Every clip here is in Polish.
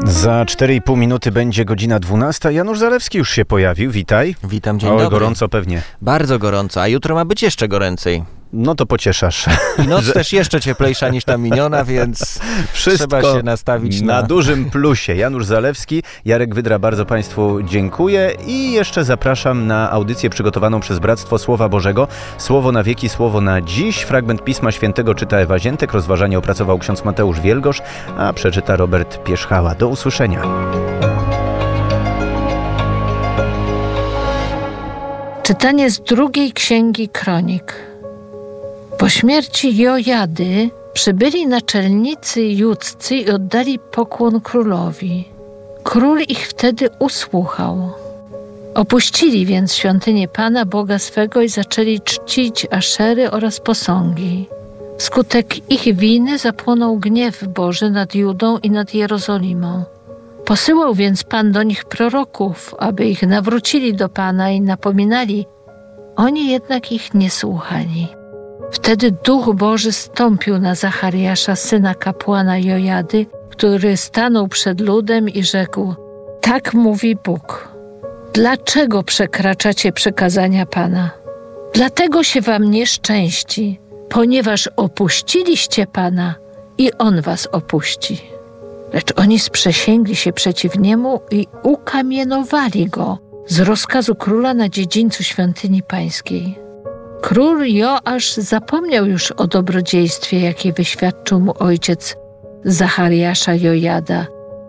Za 4,5 minuty będzie godzina 12. Janusz Zalewski już się pojawił. Witaj. Witam, dzień dobry. Gorąco pewnie. Bardzo gorąco, a jutro ma być jeszcze goręcej. No to pocieszasz. I noc też jeszcze cieplejsza niż ta miniona, więc trzeba się nastawić na dużym plusie. Janusz Zalewski, Jarek Wydra, bardzo Państwu dziękuję i jeszcze zapraszam na audycję przygotowaną przez Bractwo Słowa Bożego. Słowo na wieki, słowo na dziś. Fragment Pisma Świętego czyta Ewa Ziętek, rozważanie opracował ksiądz Mateusz Wielgosz, a przeczyta Robert Pierzchała. Do usłyszenia. Czytanie z drugiej księgi Kronik. Po śmierci Jojady przybyli naczelnicy judzcy i oddali pokłon królowi. Król ich wtedy usłuchał. Opuścili więc świątynię Pana, Boga swego, i zaczęli czcić Aszery oraz posągi. Wskutek ich winy zapłonął gniew Boży nad Judą i nad Jerozolimą. Posyłał więc Pan do nich proroków, aby ich nawrócili do Pana i napominali. Oni jednak ich nie słuchali. Wtedy Duch Boży stąpił na Zachariasza, syna kapłana Jojady, który stanął przed ludem i rzekł: tak mówi Bóg. Dlaczego przekraczacie przykazania Pana? Dlatego się wam nie szczęści, ponieważ opuściliście Pana i On was opuści. Lecz oni sprzysięgli się przeciw Niemu i ukamienowali Go z rozkazu króla na dziedzińcu świątyni pańskiej. Król Joasz zapomniał już o dobrodziejstwie, jakie wyświadczył mu ojciec Zachariasza Jojada,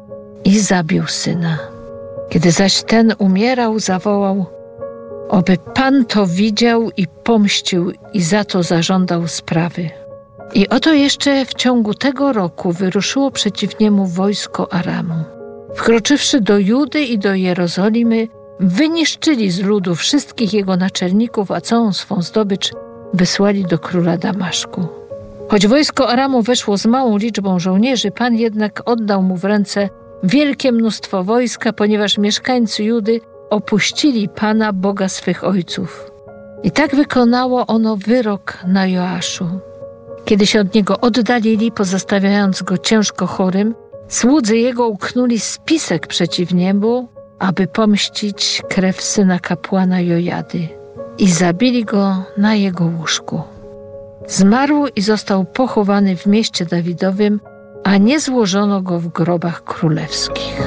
i zabił syna. Kiedy zaś ten umierał, zawołał: oby Pan to widział i pomścił, i za to zażądał sprawy. I oto jeszcze w ciągu tego roku wyruszyło przeciw niemu wojsko Aramu. Wkroczywszy do Judy i do Jerozolimy, wyniszczyli z ludu wszystkich jego naczelników, a całą swą zdobycz wysłali do króla Damaszku. Choć wojsko Aramu weszło z małą liczbą żołnierzy, Pan jednak oddał mu w ręce wielkie mnóstwo wojska, ponieważ mieszkańcy Judy opuścili Pana, Boga swych ojców. I tak wykonało ono wyrok na Joaszu. Kiedy się od niego oddalili, pozostawiając go ciężko chorym, słudzy jego uknuli spisek przeciw niemu, aby pomścić krew syna kapłana Jojady, i zabili go na jego łóżku. Zmarł i został pochowany w mieście Dawidowym, a nie złożono go w grobach królewskich.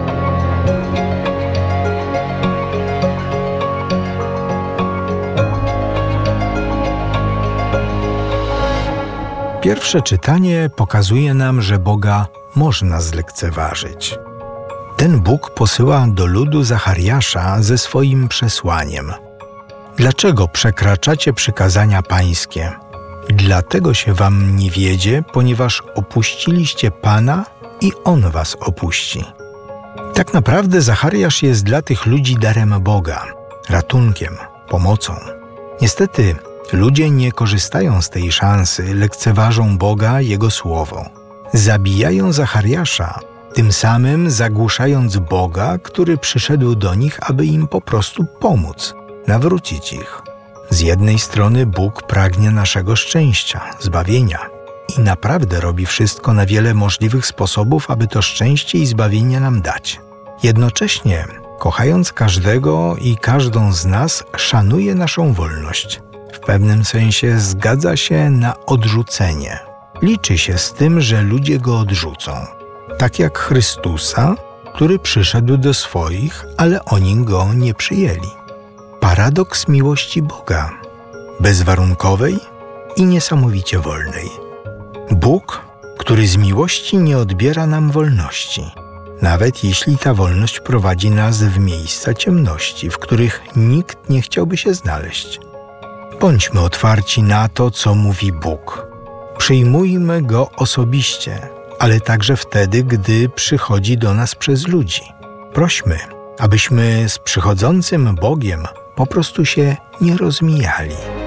Pierwsze czytanie pokazuje nam, że Boga można zlekceważyć. Ten Bóg posyła do ludu Zachariasza ze swoim przesłaniem. Dlaczego przekraczacie przykazania pańskie? Dlatego się wam nie wiedzie, ponieważ opuściliście Pana i On was opuści. Tak naprawdę Zachariasz jest dla tych ludzi darem Boga, ratunkiem, pomocą. Niestety ludzie nie korzystają z tej szansy, lekceważą Boga, Jego słowo. Zabijają Zachariasza, tym samym zagłuszając Boga, który przyszedł do nich, aby im po prostu pomóc, nawrócić ich. Z jednej strony Bóg pragnie naszego szczęścia, zbawienia i naprawdę robi wszystko na wiele możliwych sposobów, aby to szczęście i zbawienie nam dać. Jednocześnie, kochając każdego i każdą z nas, szanuje naszą wolność. W pewnym sensie zgadza się na odrzucenie. Liczy się z tym, że ludzie Go odrzucą. Tak jak Chrystusa, który przyszedł do swoich, ale oni Go nie przyjęli. Paradoks miłości Boga, bezwarunkowej i niesamowicie wolnej. Bóg, który z miłości nie odbiera nam wolności, nawet jeśli ta wolność prowadzi nas w miejsca ciemności, w których nikt nie chciałby się znaleźć. Bądźmy otwarci na to, co mówi Bóg. Przyjmujmy Go osobiście, ale także wtedy, gdy przychodzi do nas przez ludzi. Prośmy, abyśmy z przychodzącym Bogiem po prostu się nie rozmijali.